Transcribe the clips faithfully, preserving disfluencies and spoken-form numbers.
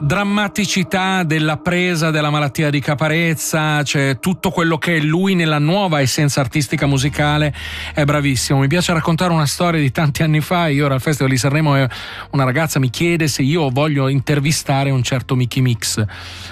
drammaticità della presa della malattia di Caparezza, c'è tutto quello che è lui nella nuova essenza artistica musicale. È bravissimo. Mi piace raccontare una storia di tanti anni fa. Io ero al Festival di Sanremo e una ragazza mi chiede se io voglio intervistare un certo Mickey Mix.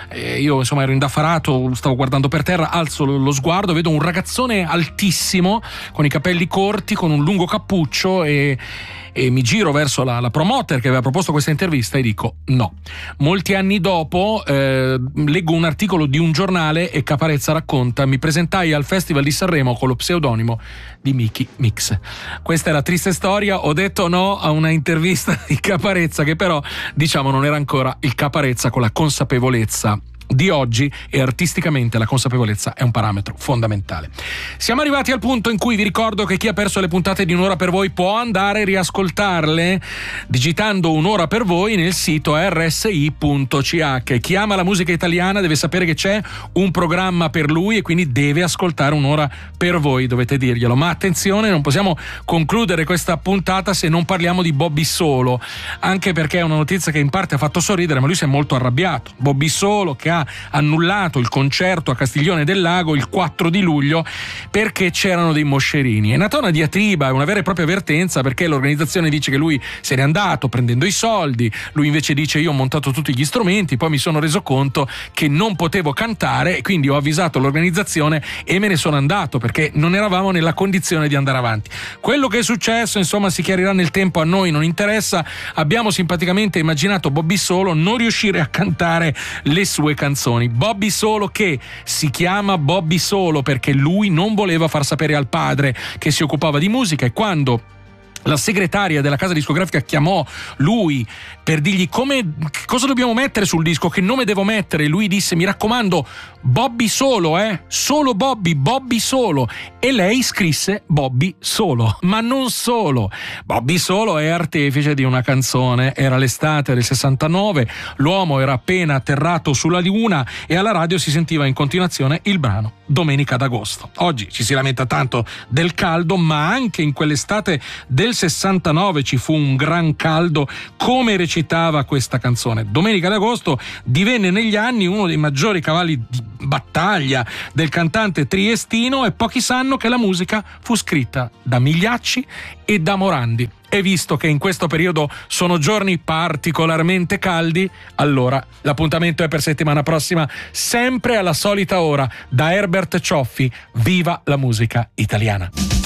E io insomma ero indaffarato, stavo guardando per terra, alzo lo sguardo, vedo un ragazzone altissimo con i capelli corti, con un lungo cappuccio e e mi giro verso la, la promoter che aveva proposto questa intervista e dico no. Molti anni dopo eh, leggo un articolo di un giornale e Caparezza racconta: mi presentai al Festival di Sanremo con lo pseudonimo di Mickey Mix. Questa è la triste storia. Ho detto no a una intervista di Caparezza, che però diciamo non era ancora il Caparezza con la consapevolezza di oggi, e artisticamente la consapevolezza è un parametro fondamentale. Siamo arrivati al punto in cui vi ricordo che chi ha perso le puntate di Un'ora per voi può andare a riascoltarle digitando Un'ora per voi nel sito erre esse i punto ci acca. Chi ama la musica italiana deve sapere che c'è un programma per lui e quindi deve ascoltare Un'ora per voi, dovete dirglielo. Ma attenzione, non possiamo concludere questa puntata se non parliamo di Bobby Solo, anche perché è una notizia che in parte ha fatto sorridere, ma lui si è molto arrabbiato. Bobby Solo, che ha annullato il concerto a Castiglione del Lago il quattro di luglio perché c'erano dei moscerini. È nata una diatriba, una vera e propria avvertenza, perché l'organizzazione dice che lui se n'è andato prendendo i soldi, lui invece dice io ho montato tutti gli strumenti, poi mi sono reso conto che non potevo cantare e quindi ho avvisato l'organizzazione e me ne sono andato perché non eravamo nella condizione di andare avanti. Quello che è successo insomma si chiarirà nel tempo, a noi non interessa. Abbiamo simpaticamente immaginato Bobby Solo non riuscire a cantare le sue canzoni. Bobby Solo, che si chiama Bobby Solo perché lui non voleva far sapere al padre che si occupava di musica, e quando la segretaria della casa discografica chiamò lui per dirgli come, cosa dobbiamo mettere sul disco, che nome devo mettere, lui disse mi raccomando Bobby Solo, eh solo Bobby, Bobby Solo, e lei scrisse Bobby Solo. Ma non solo, Bobby Solo è artefice di una canzone. Era l'estate del sessantanove, l'uomo era appena atterrato sulla luna e alla radio si sentiva in continuazione il brano Domenica d'agosto. Oggi ci si lamenta tanto del caldo, ma anche in quell'estate del sessantanove ci fu un gran caldo. Come recitava questa canzone? Domenica d'agosto divenne negli anni uno dei maggiori cavalli di battaglia del cantante triestino, e pochi sanno che la musica fu scritta da Migliacci e da Morandi. E visto che in questo periodo sono giorni particolarmente caldi, allora l'appuntamento è per settimana prossima, sempre alla solita ora, da Herbert Cioffi. Viva la musica italiana!